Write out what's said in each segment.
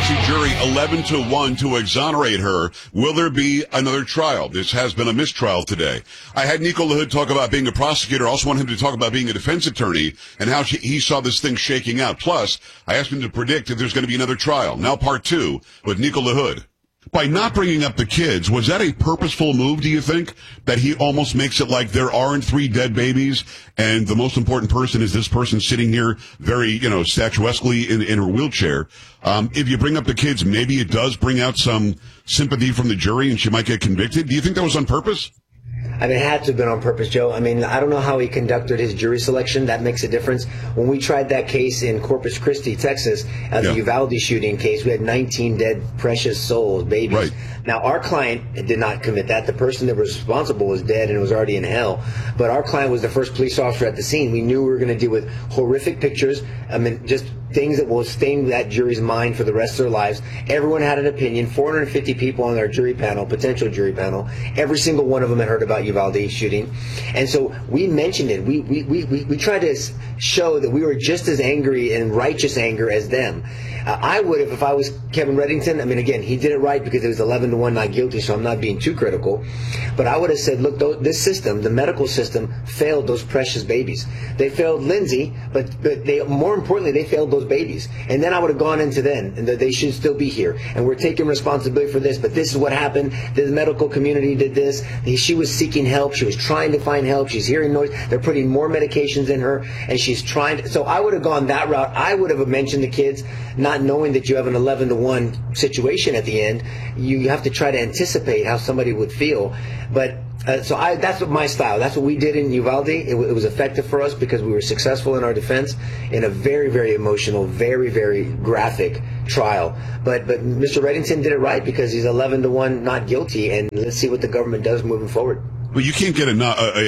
Guilty jury 11-1 to exonerate her. Will there be another trial? This has been a mistrial today. I had Nico LaHood talk about being a prosecutor. I also want him to talk about being a defense attorney and how he saw this thing shaking out. Plus, I asked him to predict if there's going to be another trial. Now part 2 with Nico LaHood. By not bringing up the kids, was that a purposeful move, do you think? That he almost makes it like there aren't 3 dead babies, and the most important person is this person sitting here very, statuesquely in her wheelchair. If you bring up the kids, maybe it does bring out some sympathy from the jury and she might get convicted. Do you think that was on purpose? I mean, it had to have been on purpose, Joe. I mean, I don't know how he conducted his jury selection. That makes a difference. When we tried that case in Corpus Christi, Texas, the Uvalde shooting case, we had 19 dead, precious souls, babies. Right. Now, our client did not commit that. The person that was responsible was dead and was already in hell. But our client was the first police officer at the scene. We knew we were going to deal with horrific pictures. I mean, just things that will stain that jury's mind for the rest of their lives. Everyone had an opinion. 450 people on our jury panel, potential jury panel. Every single one of them had heard about Uvalde shooting. And so we mentioned it. We tried to show that we were just as angry and righteous anger as them. I would have, if I was Kevin Reddington. I mean, again, he did it right because it was 11-1 not guilty, so I'm not being too critical. But I would have said, look, this system, the medical system, failed those precious babies. They failed Lindsay, but they, more importantly, they failed those babies. And then I would have gone into then, and that they should still be here. And we're taking responsibility for this, but this is what happened. The medical community did this. She was seeking help. She was trying to find help. She's hearing noise. They're putting more medications in her, and she's trying to. So I would have gone that route. I would have mentioned the kids, not knowing that you have an 11-1 situation at the end. You have to try to anticipate how somebody would feel. But that's what my style. That's what we did in Uvalde. It was effective for us because we were successful in our defense in a very, very emotional, very, very graphic trial. But Mr. Reddington did it right because he's 11-1 not guilty, and let's see what the government does moving forward. Well, you can't get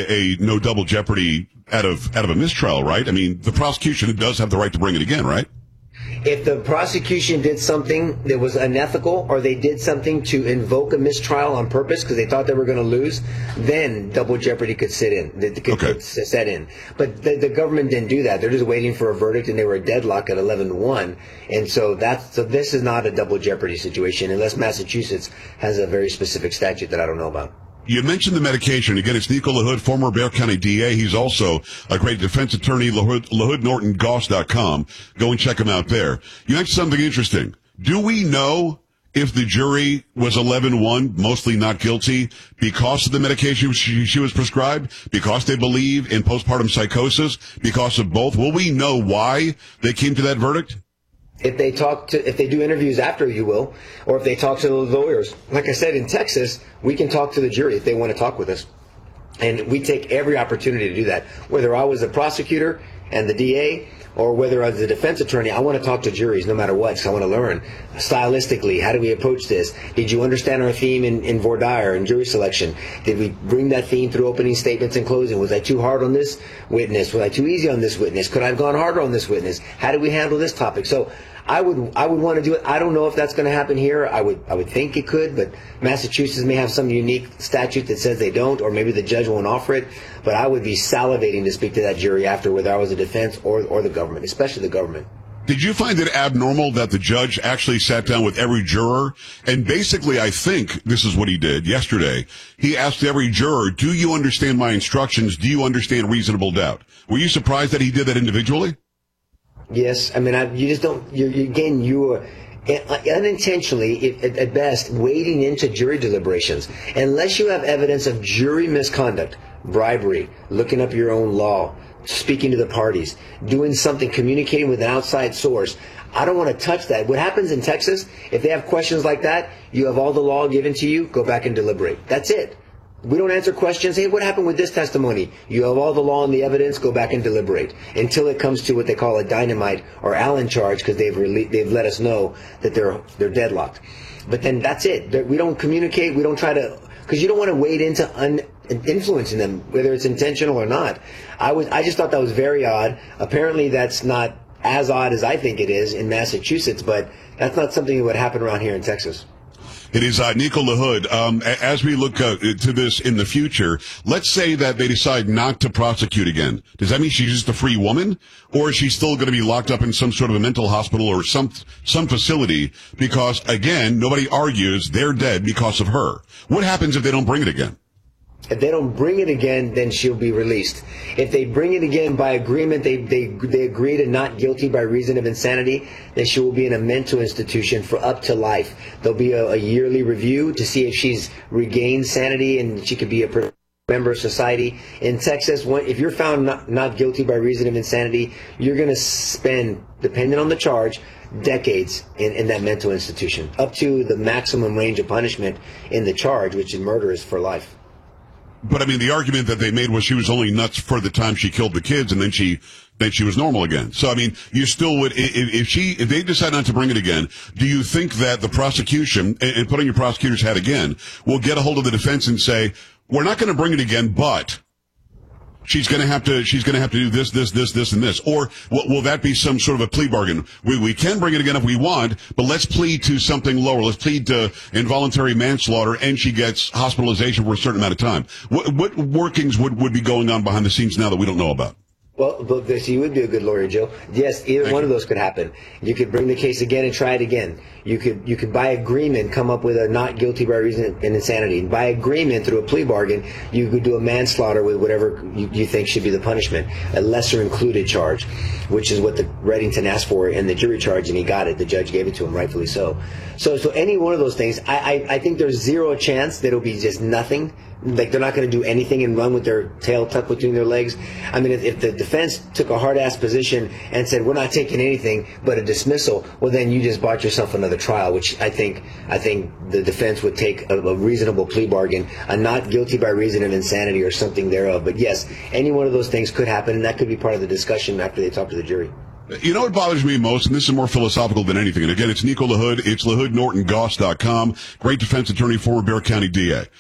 a no double jeopardy out of a mistrial, right? I mean, the prosecution does have the right to bring it again, right? If the prosecution did something that was unethical or they did something to invoke a mistrial on purpose because they thought they were going to lose, then double jeopardy could set in. But the government didn't do that. They're just waiting for a verdict, and they were a deadlock at 11-1. And so this is not a double jeopardy situation unless Massachusetts has a very specific statute that I don't know about. You mentioned the medication. Again, it's Nico LaHood, former Bexar County DA. He's also a great defense attorney, LaHoodNortonGoss.com. Go and check him out there. You mentioned something interesting. Do we know if the jury was 11-1, mostly not guilty, because of the medication she was prescribed, because they believe in postpartum psychosis, because of both? Will we know why they came to that verdict? If they do interviews after, you will, or if they talk to the lawyers. Like I said, in Texas, we can talk to the jury if they want to talk with us. And we take every opportunity to do that. Whether I was the prosecutor and the DA, or whether I was a defense attorney, I want to talk to juries no matter what, because I want to learn. Stylistically, how do we approach this? Did you understand our theme in voir dire and jury selection? Did we bring that theme through opening statements and closing? Was I too hard on this witness? Was I too easy on this witness? Could I have gone harder on this witness? How do we handle this topic? So I would want to do it. I don't know if that's going to happen here. I would think it could, but Massachusetts may have some unique statute that says they don't, or maybe the judge won't offer it. But I would be salivating to speak to that jury after, whether I was a defense or the government, especially the government. Did you find it abnormal that the judge actually sat down with every juror? And basically, I think this is what he did yesterday. He asked every juror, do you understand my instructions? Do you understand reasonable doubt? Were you surprised that he did that individually? Yes. I mean, you just don't, you are unintentionally, at best, wading into jury deliberations. Unless you have evidence of jury misconduct, bribery, looking up your own law, speaking to the parties, doing something, communicating with an outside source, I don't want to touch that. What happens in Texas, if they have questions like that, you have all the law given to you, go back and deliberate. That's it. We don't answer questions. Hey, what happened with this testimony? You have all the law and the evidence. Go back and deliberate until it comes to what they call a dynamite or Allen charge, because they've let us know that they're deadlocked. But then that's it. We don't communicate. We don't try to, because you don't want to wade into influencing them, whether it's intentional or not. I just thought that was very odd. Apparently, that's not as odd as I think it is in Massachusetts, but that's not something that would happen around here in Texas. It is Nico LaHood. As we look to this in the future, let's say that they decide not to prosecute again. Does that mean she's just a free woman? Or is she still going to be locked up in some sort of a mental hospital or some facility? Because, again, nobody argues they're dead because of her. What happens if they don't bring it again? If they don't bring it again, then she'll be released. If they bring it again by agreement, they agree to not guilty by reason of insanity, then she will be in a mental institution for up to life. There'll be a yearly review to see if she's regained sanity and she could be a member of society. In Texas, if you're found not guilty by reason of insanity, you're going to spend, depending on the charge, decades in that mental institution, up to the maximum range of punishment in the charge, which in murder is for life. But I mean, the argument that they made was she was only nuts for the time she killed the kids, and then she was normal again. So I mean, you still would, if they decide not to bring it again, do you think that the prosecution, and put on your prosecutor's hat again, will get a hold of the defense and say, we're not going to bring it again, but she's going to have to do this, and this? Or will that be some sort of a plea bargain? We can bring it again if we want, but let's plead to something lower. Let's plead to involuntary manslaughter, and she gets hospitalization for a certain amount of time. What workings would be going on behind the scenes now that we don't know about? Well, you would be a good lawyer, Joe. Yes, either one of those could happen. You could bring the case again and try it again. You could by agreement come up with a not guilty by reason of insanity. By agreement, through a plea bargain, you could do a manslaughter with whatever you think should be the punishment, a lesser included charge, which is what the Reddington asked for in the jury charge, and he got it. The judge gave it to him, rightfully so. So any one of those things, I think there's zero chance that it'll be just nothing. Like, they're not going to do anything and run with their tail tucked between their legs. I mean, if the defense took a hard-ass position and said, we're not taking anything but a dismissal, well, then you just bought yourself another trial, which I think the defense would take a reasonable plea bargain, a not guilty by reason of insanity or something thereof. But yes, any one of those things could happen, and that could be part of the discussion after they talk to the jury. You know what bothers me most, and this is more philosophical than anything, and again, it's Nico LaHood. It's LaHoodNortonGoss.com. Great defense attorney, former Bexar County DA.